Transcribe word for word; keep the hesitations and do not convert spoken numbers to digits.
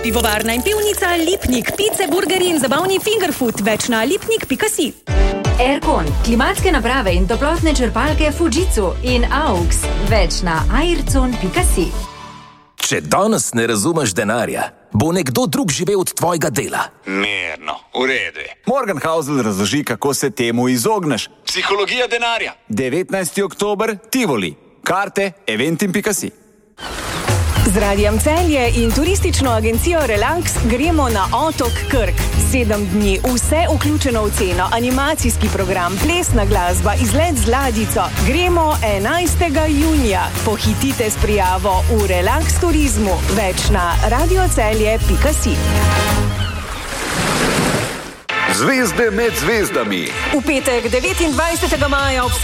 Pivovarna in pivnica Lipnik, pice, burgeri in zabavni fingerfood, več na lipnik pika si. Aircon, klimatske naprave in toplotne črpalke Fujitsu in Aux, več na aircon pika si. Če danes ne razumeš denarja, bo nekdo drug živel od tvojega dela. Mirno, v redu. Morgan Housel razloži, kako se temu izogneš. Psihologija denarja. devetnajsti oktober, Tivoli. Karte eventim pika si. Z Radiem Celje in turistično agencijo Relax gremo na otok Krk. Sedem dni, vse vključeno v ceno, animacijski program, plesna glasba, izlet z ladjico. Gremo enajstega junija. Pohitite s prijavo v Relax turizmu. Več na radiocelje pika si. Zvezde med zvezdami. V petek devetindvajsetega maja ob